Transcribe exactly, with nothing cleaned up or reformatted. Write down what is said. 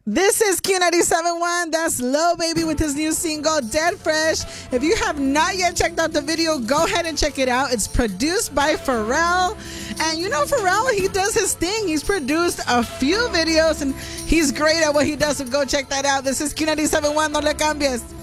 This is Q ninety-seven point one. That's Lil Baby with his new single, Dead Fresh. If you have not yet checked out the video, go ahead and check it out. It's produced by Pharrell. And you know Pharrell, he does his thing. He's produced a few videos and he's great at what he does, so go check that out. This is Q ninety-seven point one. No le cambies.